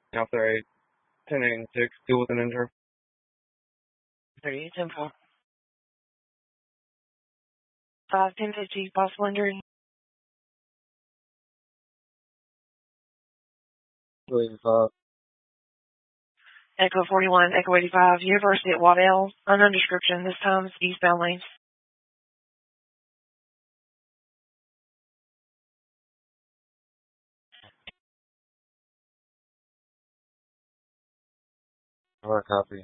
After 8, 10 and 6, deal with an injury. 38, 10 4. 5, 10, 50, possible injury. 85. Echo 41, Echo 85, University at Waddell. Unknown description, this time it's eastbound lanes. Hard copy.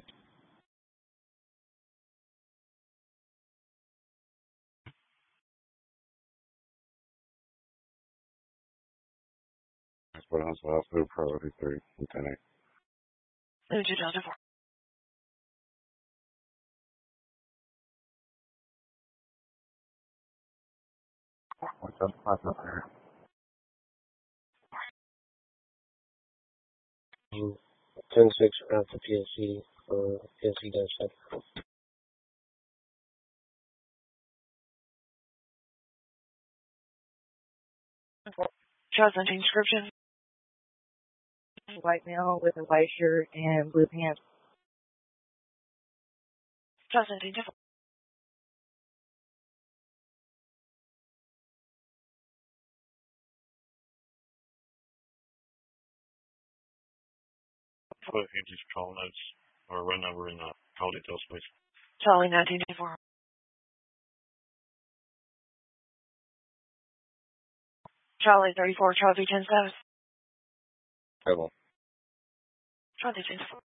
That's what I'm supposed to do, priority 3, 10 8. 2004. What's up? What's up there? 10 6 after PSC, PSC dash 7. Charles 19 description. White male with a white shirt and blue pants. Charles 19 10 4. Put Angie's call notes or run number in the call details, please. Charlie 19 10 4. Charlie 34, Charlie 10 7. Double. Charlie 10 4.